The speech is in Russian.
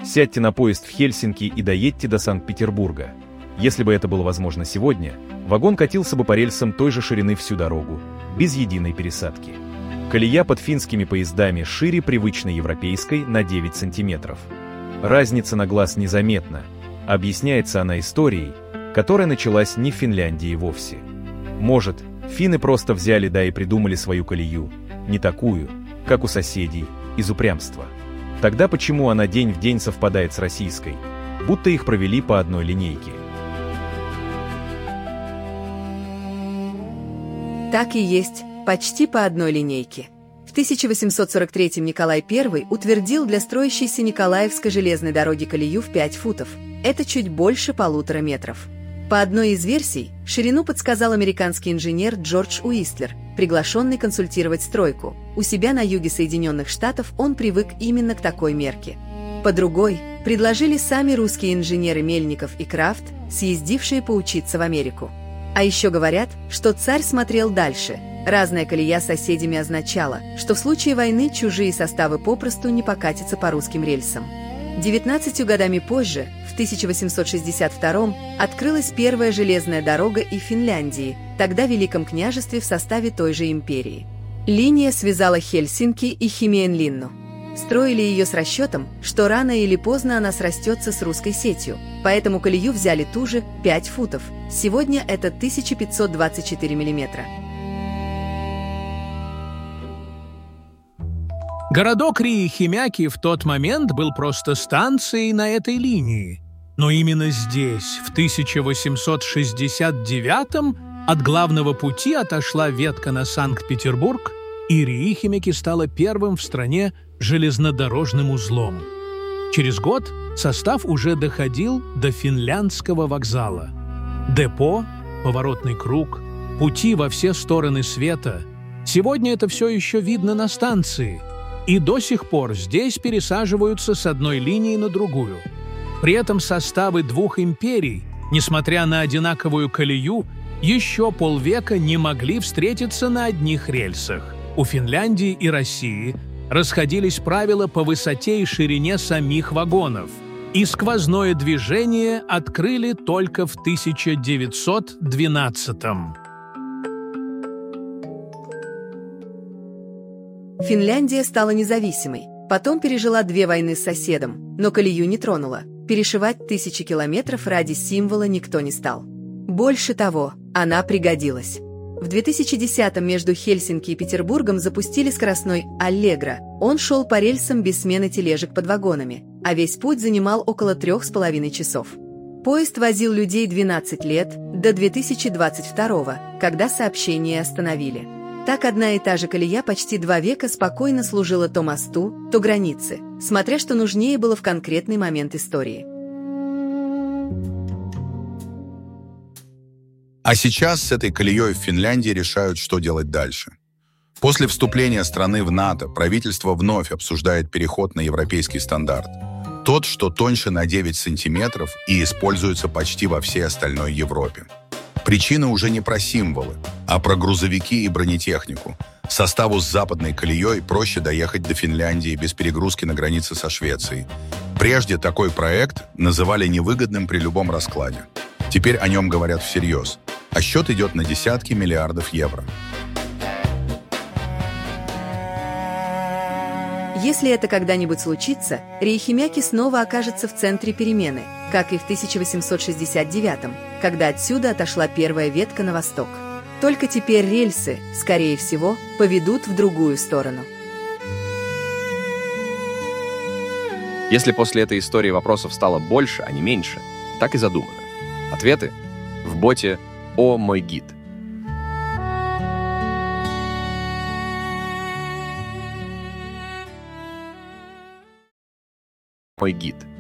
Сядьте на поезд в Хельсинки и доедьте до Санкт-Петербурга. Если бы это было возможно сегодня, вагон катился бы по рельсам той же ширины всю дорогу, без единой пересадки. Колея под финскими поездами шире привычной европейской на 9 сантиметров. Разница на глаз незаметна. Объясняется она историей, которая началась не в Финляндии вовсе. Может, финны просто взяли и придумали свою колею, не такую, как у соседей, из упрямства. Тогда почему она день в день совпадает с российской? Будто их провели по одной линейке. Так и есть, почти по одной линейке. В 1843-м Николай I утвердил для строящейся Николаевской железной дороги колею в 5 футов. Это чуть больше 1,5 метров. По одной из версий, ширину подсказал американский инженер Джордж Уистлер, приглашенный консультировать стройку. У себя на юге Соединенных Штатов он привык именно к такой мерке. По другой, предложили сами русские инженеры Мельников и Крафт, съездившие поучиться в Америку. А еще говорят, что царь смотрел дальше. Разная колея с соседями означала, что в случае войны чужие составы попросту не покатятся по русским рельсам. 19 годами позже, в 1862-м, открылась первая железная дорога и в Финляндии, тогда Великом княжестве в составе той же империи. Линия связала Хельсинки и Хемиенлинну. Строили ее с расчетом, что рано или поздно она срастется с русской сетью, поэтому колею взяли ту же 5 футов. Сегодня это 1524 миллиметра. Городок Риихимяки в тот момент был просто станцией на этой линии. Но именно здесь, в 1869-м, от главного пути отошла ветка на Санкт-Петербург, и Риихимяки стала первым в стране железнодорожным узлом. Через год состав уже доходил до финляндского вокзала. Депо, поворотный круг, пути во все стороны света. Сегодня это все еще видно на станции. И до сих пор здесь пересаживаются с одной линии на другую. При этом составы двух империй, несмотря на одинаковую колею, еще полвека не могли встретиться на одних рельсах. У Финляндии и России расходились правила по высоте и ширине самих вагонов, и сквозное движение открыли только в 1912-м. Финляндия стала независимой, потом пережила 2 войны с соседом, но колею не тронула. Перешивать тысячи километров ради символа никто не стал. Больше того, она пригодилась. В 2010-м между Хельсинки и Петербургом запустили скоростной «Аллегро». Он шел по рельсам без смены тележек под вагонами, а весь путь занимал около 3,5 часов. Поезд возил людей 12 лет, до 2022-го, когда сообщение остановили. Так одна и та же колея почти 2 века спокойно служила то мосту, то границе, смотря что нужнее было в конкретный момент истории. А сейчас с этой колеей в Финляндии решают, что делать дальше. После вступления страны в НАТО правительство вновь обсуждает переход на европейский стандарт. Тот, что тоньше на 9 сантиметров и используется почти во всей остальной Европе. Причина уже не про символы, а про грузовики и бронетехнику. Составу с западной колеей проще доехать до Финляндии без перегрузки на границе со Швецией. Прежде такой проект называли невыгодным при любом раскладе. Теперь о нем говорят всерьез, а счет идет на десятки миллиардов евро. Если это когда-нибудь случится, Риихимяки снова окажется в центре перемены, как и в 1869-м, когда отсюда отошла первая ветка на восток. Только теперь рельсы, скорее всего, поведут в другую сторону. Если после этой истории вопросов стало больше, а не меньше, так и задумано. Ответы в боте «О, мой гид». Мой гид.